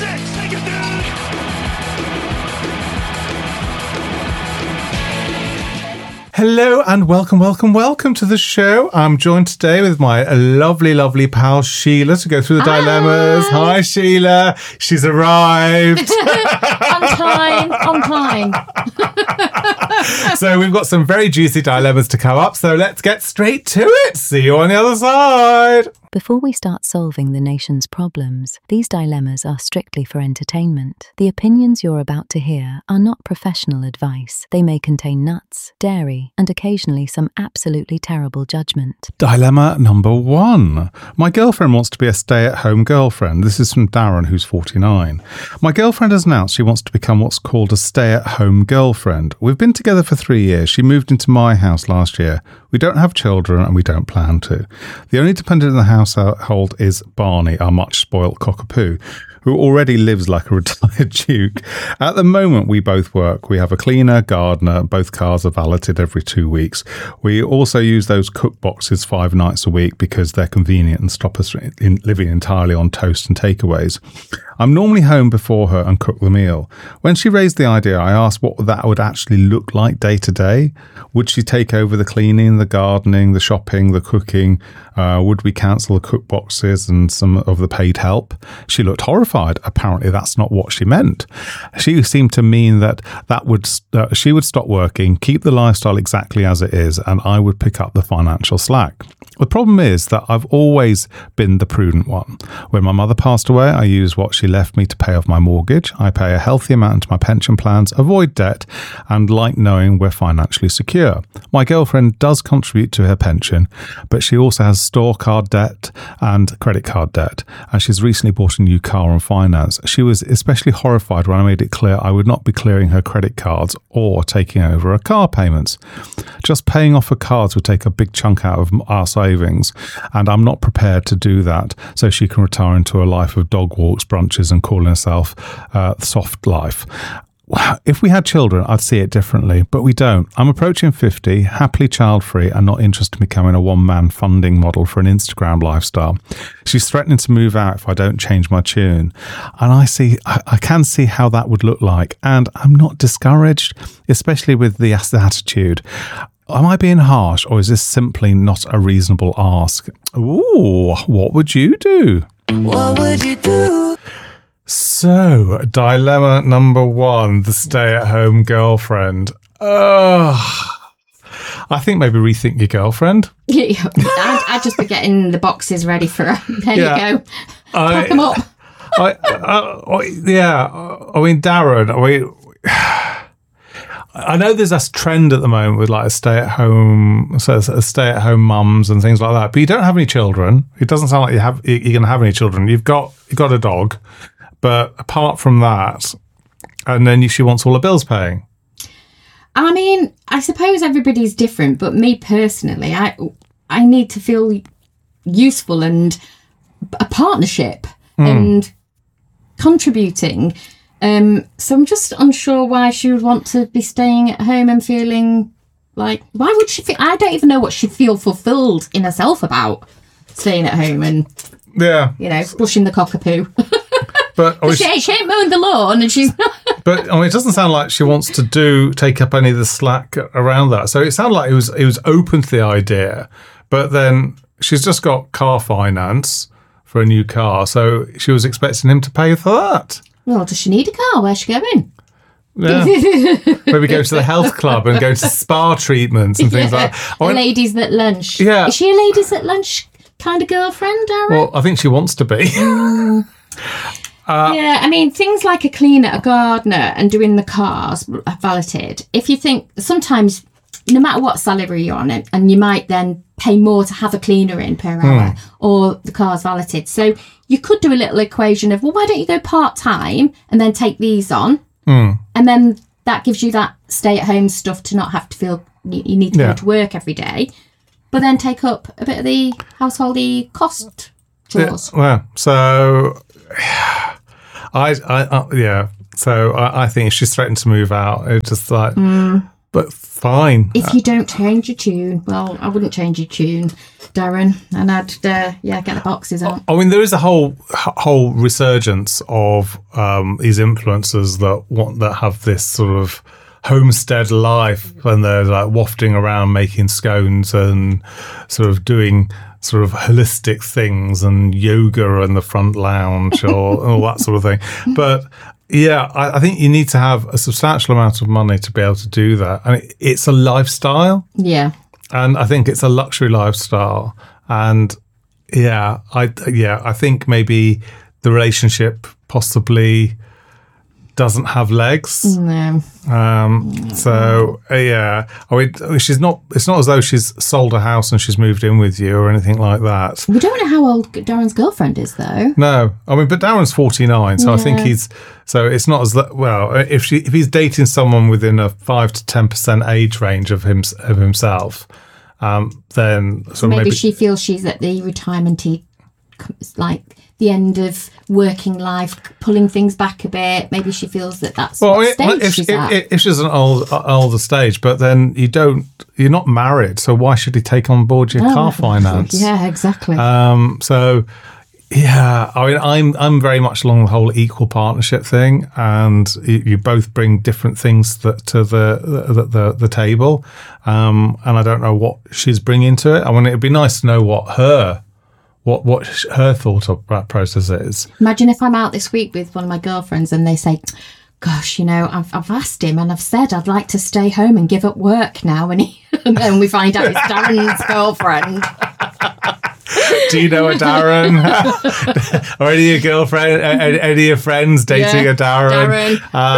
6. Take it, dude. Hello and welcome to the show. I'm joined today with my lovely pal Sheila to go through the dilemmas. Hi Sheila, she's arrived. On time. So we've got some very juicy dilemmas to come up, so let's get straight to it. See you on the other side. Before we start solving the nation's problems, these dilemmas are strictly for entertainment. The opinions you're about to hear are not professional advice. They may contain nuts, dairy, and occasionally some absolutely terrible judgment. Dilemma number 1. My girlfriend wants to be a stay-at-home girlfriend. This is from Darren, who's 49. My girlfriend has announced she wants to become what's called a stay-at-home girlfriend. We've been together for 3 years. She moved into my house last year. We don't have children and we don't plan to. The only dependent in the household is Barney, our much spoilt cockapoo, who already lives like a retired duke. At the moment, we both work. We have a cleaner, gardener, both cars are valeted every 2 weeks. We also use those cook boxes 5 nights a week because they're convenient and stop us living entirely on toast and takeaways. I'm normally home before her and cook the meal. When she raised the idea, I asked what that would actually look like day to day. Would she take over the cleaning, the gardening, the shopping, the cooking? Would we cancel the cook boxes and some of the paid help? She looked horrified. Apparently, that's not what she meant. She seemed to mean that she would stop working, keep the lifestyle exactly as it is, and I would pick up the financial slack. The problem is that I've always been the prudent one. When my mother passed away, I used what she left me to pay off my mortgage. I pay a healthy amount into my pension plans, avoid debt, and like knowing we're financially secure. My girlfriend does contribute to her pension, but she also has store card debt and credit card debt, and she's recently bought a new car on finance. She was especially horrified when I made it clear I would not be clearing her credit cards or taking over her car payments. Just paying off her cards would take a big chunk out of our savings, and I'm not prepared to do that so she can retire into a life of dog walks, brunches, and calling herself soft life. If we had children, I'd see it differently, but we don't. I'm approaching 50, happily child-free, and not interested in becoming a one-man funding model for an Instagram lifestyle. She's threatening to move out if I don't change my tune. And I can see how that would look like, and I'm not discouraged, especially with the attitude. Am I being harsh, or is this simply not a reasonable ask? Ooh, what would you do? What would you do? So, dilemma number 1, the stay-at-home girlfriend. I think maybe rethink your girlfriend. Yeah, I'd just be getting the boxes ready for her. There you go. Pack them up. Darren, I know there's this trend at the moment with like a stay-at-home mums and things like that, but you don't have any children. It doesn't sound like you're going to have any children. You've got a dog, but apart from that, and then she wants all the bills paying. I mean, I suppose everybody's different, but me personally, I need to feel useful and a partnership and contributing. So I'm just unsure why she would want to be staying at home and feeling like, why would she feel? I don't even know what she'd feel fulfilled in herself about staying at home and, brushing the cockapoo. But she ain't mowing the lawn and she's not. But it doesn't sound like she wants to take up any of the slack around that. So it sounded like it was open to the idea, but then she's just got car finance for a new car. So she was expecting him to pay for that. Well, does she need a car? Where's she going? Yeah. Maybe go to the health club and go to spa treatments and things like that. Ladies at lunch. Yeah. Is she a ladies at lunch kind of girlfriend, Darren? Well, I think she wants to be. Yeah, I mean, things like a cleaner, a gardener, and doing the cars valeted. If you think sometimes, no matter what salary you're on, and you might then pay more to have a cleaner in per hour or the car's valeted. So you could do a little equation of, well, why don't you go part-time and then take these on? And then that gives you that stay-at-home stuff to not have to feel you need to go to work every day, but then take up a bit of the householdy cost chores. Yeah, well, so I think if she's threatened to move out, it's just like but fine. If you don't change your tune, well, I wouldn't change your tune, Darren, and I'd get the boxes out. I mean, there is a whole resurgence of these influencers that have this sort of homestead life, and they're like wafting around making scones and sort of doing sort of holistic things and yoga in the front lounge or all that sort of thing. But yeah, I think you need to have a substantial amount of money to be able to do that. And it's a lifestyle. Yeah. And I think it's a luxury lifestyle. And I think maybe the relationship possibly doesn't have legs. No. So I mean, it's not as though she's sold a house and she's moved in with you or anything like that. We don't know how old Darren's girlfriend is, though. No, I mean, but Darren's 49, so I think it's not as well. If he's dating someone within a 5 to 10% age range of himself, then so maybe she feels she's at the retirement, like the end of working life, pulling things back a bit. Maybe she feels that's what stage she's at. If she's an older stage, but then you're not married, so why should he take on board your car finance? Yeah, exactly. So yeah, I mean, I'm very much along the whole equal partnership thing, and you both bring different things to the table, and I don't know what she's bringing to it. I mean, it'd be nice to know what her thought process is. Imagine if I'm out this week with one of my girlfriends and they say, gosh, I've asked him and I've said I'd like to stay home and give up work now, and then we find out it's Darren's girlfriend. Do you know a Darren? Or any of your girlfriend, any of your friends dating a Darren?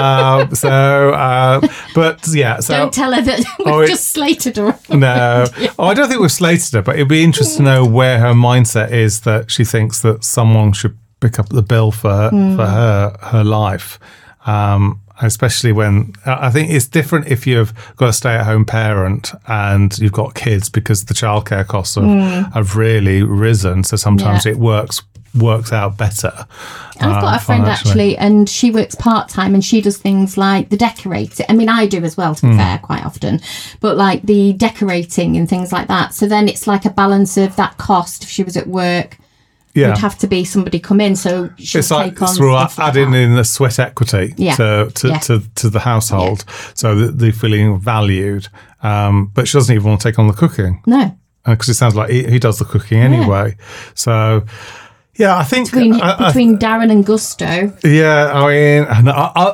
Don't tell her that we've just slated her. No. I don't think we've slated her, but it'd be interesting to know where her mindset is, that she thinks that someone should pick up the bill for her life. Especially when I think it's different if you've got a stay-at-home parent and you've got kids, because the childcare costs have really risen. So sometimes it works out better. I've got a friend actually, and she works part-time, and she does things like the decorating. I mean, I do as well, to be fair, quite often, but like the decorating and things like that. So then it's like a balance of that cost. If she was at work, would have to be somebody come in, so she'll it's like take on through stuff like adding that. in the sweat equity to the household, so that they're feeling valued. But she doesn't even want to take on the cooking. No, because it sounds like he does the cooking anyway. So yeah, I think between Darren and Gusto. Yeah, I mean, and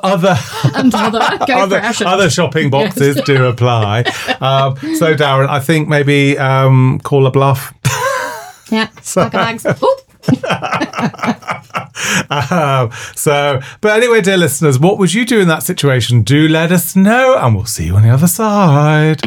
other shopping boxes do apply. So Darren, I think maybe call a bluff. Yeah, bags. But anyway, dear listeners, what would you do in that situation? Do let us know, and we'll see you on the other side.